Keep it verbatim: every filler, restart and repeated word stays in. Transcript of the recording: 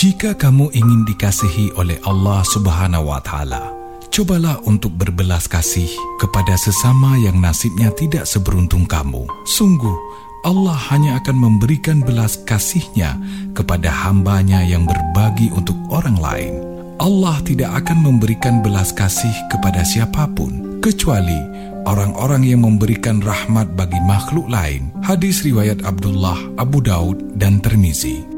Jika kamu ingin dikasihi oleh Allah Subhanahu wa Ta'ala, cobalah untuk berbelas kasih kepada sesama yang nasibnya tidak seberuntung kamu. Sungguh, Allah hanya akan memberikan belas kasih-Nya kepada hamba-Nya yang berbagi untuk orang lain. Allah tidak akan memberikan belas kasih kepada siapapun, kecuali orang-orang yang memberikan rahmat bagi makhluk lain. Hadis riwayat Abdullah, Abu Daud, dan Tirmizi.